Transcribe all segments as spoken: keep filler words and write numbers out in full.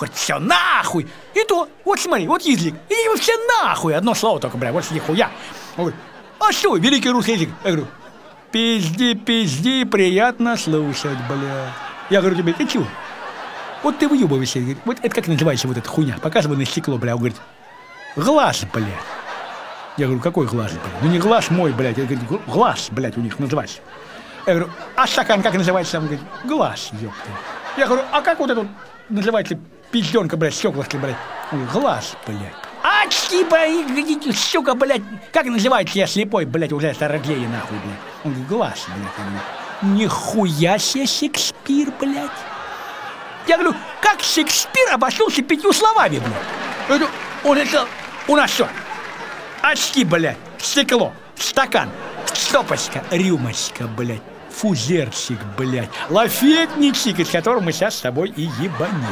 Говорит, все нахуй. И то, вот смотри, вот язык. Иди вы все нахуй. Одно слово только, бля, вот нихуя. Он говорит, а что, великий русский язык? Я говорю, пизди, пизди, приятно слушать, бля. Я говорю тебе, ты чего? Вот ты выебываешься. Вот это как называется вот эта хуйня? Показывай на стекло, бля. Он говорит, глаз, блядь. Я говорю, какой глаз, блядь? Ну не глаз мой, блядь. Я говорю, глаз, блядь, у них называется. Я говорю, а стакан как называется? Он говорит, глаз, ёпта. Я говорю, а как вот это вот называется пизденка, блядь, стеклышки, блядь? Он говорит, глаз, блядь. А, типа, сука, блядь, как называется я слепой, блядь, уже стародея, нахуй, блядь. Он говорит, глаз, блядь. Нихуя себе Шекспир, блядь. Я говорю, как Шекспир обошелся пятью словами, блядь? Я говорю, он это, у нас что? Очки, блядь, стекло, стакан, стопочка, рюмочка, блядь, фузерчик, блядь, лафетничек, из которого мы сейчас с тобой и ебанем.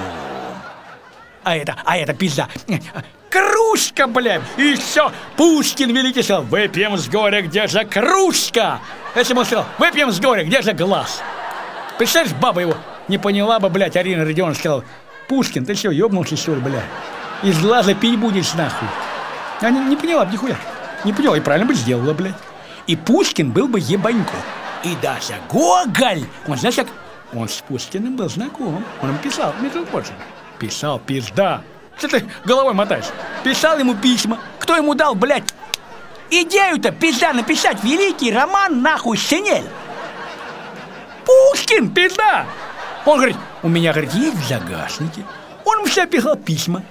А это, а это пизда. Кружка, блядь, и все. Пушкин великий сказал, выпьем с горя, где же кружка? Если бы он сказал, выпьем с горя, где же глаз? Представляешь, баба его не поняла бы, блядь, Арина Родионовна сказала, Пушкин, ты что, ёбнулся, что ли, блядь? Из глаза пить будешь, нахуй. Она не, не поняла бы нихуя. Не поняла, и правильно бы сделала, блядь. И Пушкин был бы ебанько. И даже Гоголь, он, знаешь, как... Он с Пушкиным был знаком. Он ему писал, между прочим. Писал, пизда. Что ты головой мотаешь? Писал ему письма. Кто ему дал, блядь, идею-то, пизда, написать великий роман, нахуй, «Шинель»? Пушкин, пизда! Он говорит, у меня, говорит, есть в загашнике. Он ему всегда писал письма.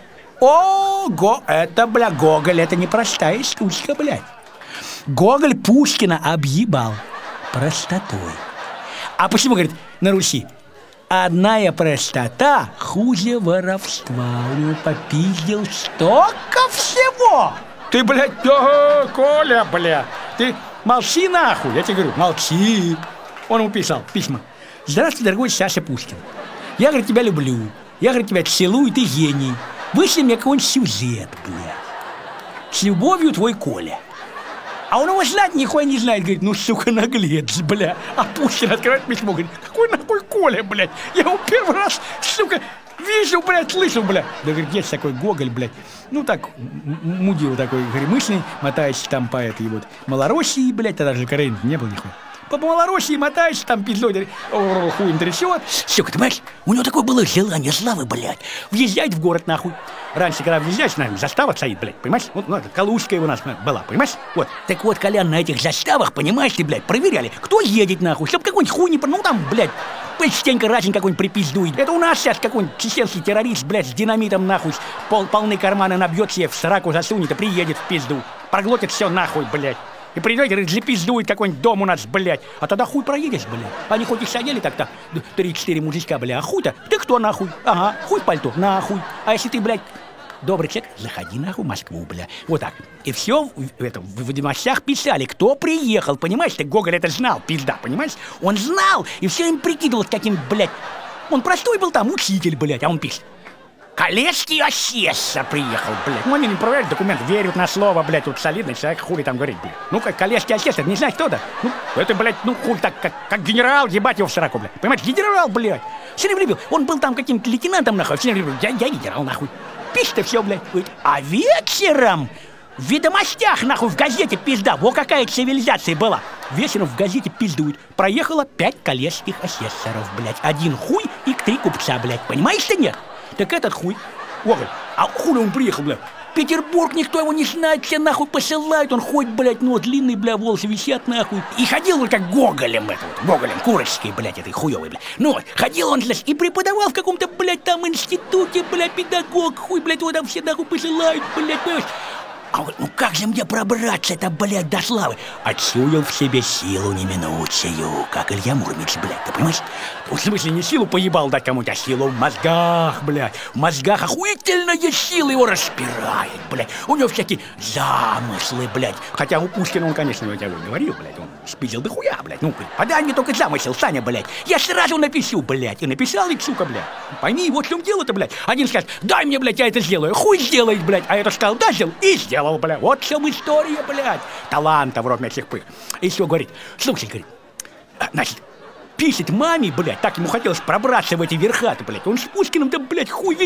Ого, это, бля, Гоголь, это непростая штучка, блядь. Гоголь Пушкина объебал простотой. А почему, говорит, на Руси? Одная простота хуже воровства. У него попиздил столько всего. Ты, блядь, ага, Коля, блядь, ты молчи нахуй, я тебе говорю, молчи. Он ему писал письма. Здравствуй, дорогой Саша Пушкин. Я, говорит, тебя люблю. Я, говорит, тебя целую, ты гений. Вышли мне какой-нибудь сюжет, блядь. С любовью, твой Коля. А он его знать нихуя не знает. Говорит, ну, сука, наглец, бля. А Пушкин открывает письмо, говорит, какой нахуй Коля, блядь? Я его первый раз, сука, вижу, блядь, слышу, блядь. Да, говорит, есть такой Гоголь, блядь. Ну, так, мудил такой, гремышный, мотающий там по этой вот Малороссии, блядь. Тогда же Каренина не было нихуя. По Малороссии мотаешься, там пиздой, хуем трясет. Сука, ты понимаешь, у него такое было желание славы, блядь. Въезжать в город, нахуй. Раньше, когда въезжаешь, наверное, застава стоит, блядь, понимаешь? Вот, ну, Калужская у нас была, понимаешь? Вот. Так вот, Колян, на этих заставах, понимаешь ты, блядь, проверяли, кто едет, нахуй, чтоб какой-нибудь хуй не... Ну, там, блядь, частенько разин какой-нибудь припиздует. Это у нас сейчас какой-нибудь чеченский террорист, блядь, с динамитом, нахуй, пол, полны карманы набьет себе, в сраку засунет и приедет в пизду. Проглотит все нахуй, блядь. И придете, говорит, запиздует какой-нибудь дом у нас, блядь. А тогда хуй проедешь, блядь. Они хоть и сидели так-то, три-четыре мужичка, блядь, а хуй-то, ты кто нахуй? Ага, хуй в пальто, нахуй. А если ты, блядь, добрый человек, заходи нахуй в Москву, блядь. Вот так. И все в, этом, в ведомостях писали, кто приехал, понимаешь? Ты Гоголь это знал, пизда, понимаешь? Он знал и все им прикидывал каким, блядь. Он простой был там, учитель, блядь, а он пишет. Коллежский асессор приехал, блядь. Ну, они не проверяют документ, верят на слово, блядь. Тут солидный человек, хули там говорит, блядь. Ну, как коллежский асессор, не знаю, кто да. Ну, это, блядь, ну, хуй так, как, как генерал, ебать его в сраку, блядь. Понимаете, генерал, блядь. Все время любил. Он был там каким-то лейтенантом, нахуй. Все время любил. Я, я генерал, нахуй. Пишет все, блядь. А вечером в ведомостях, нахуй, в газете пизда. Во какая цивилизация была. Вечером в газете пиздует. Проехало пять коллежских асессоров, блядь. Один хуй и три купца, блядь. Понимаешь ты, нет? Так этот хуй, Гоголь, а хули он приехал, блядь? Петербург, никто его не знает, все нахуй посылают, он ходит, блядь, ну, длинные, бля, волосы висят, нахуй. И ходил он как Гоголем, это вот, Гоголем, курочкой, блядь, этой хуёвой, блядь. Ну вот, ходил он, блядь, и преподавал в каком-то, блядь, там институте, блядь, педагог, хуй, блядь, его там все нахуй посылают, блядь, понимаешь? А вот, ну как же мне пробраться-то, блядь, до славы? Отчуял в себе силу неминучую, как Илья Муромец, блядь, ты понимаешь? В смысле, не силу поебал дать кому-то, а силу в мозгах, блядь. В мозгах охуительная сила его распирает, блядь. У него всякие замыслы, блядь. Хотя у Пушкина он, конечно, я тебе говорил, блядь, он спиздил до хуя, блядь. Ну, подай мне только замысел, Саня, блядь. Я сразу напишу, блядь. И написал, ведь, сука, блядь. Пойми, вот в чем дело-то, блядь. Один скажет, дай мне, блядь, я это сделаю. Хуй сделает, блядь. А это сказал, да, сделал. И сделал, блядь. Вот в чем история, блядь. Таланта в рот этих пых. И все, говорит, слушай, говорит, значит, пишет маме, блядь, так ему хотелось пробраться в эти верха-то, блядь. Он с Пушкиным-то, блядь, хуй